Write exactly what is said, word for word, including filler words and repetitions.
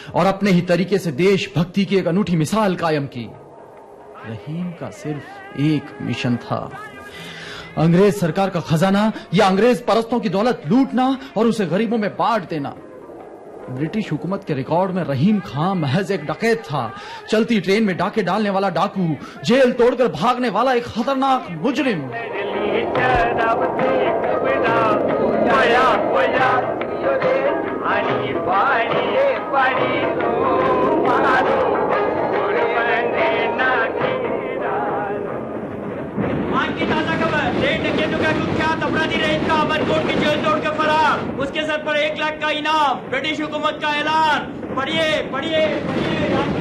और अपने ही तरीके से देशभक्ति की एक अनूठी मिसाल कायम की। रहीम का सिर्फ एक मिशन था, अंग्रेज सरकार का खजाना या अंग्रेज परस्तों की दौलत लूटना और उसे गरीबों में बांट देना। ब्रिटिश हुकूमत के रिकॉर्ड में रहीम खान महज एक डकैत था, चलती ट्रेन में डाके डालने वाला डाकू, जेल तोड़कर भागने वाला एक खतरनाक मुजरिम। की ताजा खबर, रेड डकैतों का कुख्यात अपराधी रहीम खान अमरकोट की जेल तोड़कर फरार, उसके सर पर एक लाख का इनाम, ब्रिटिश हुकूमत का ऐलान। पढ़िए पढ़िए पढ़िए।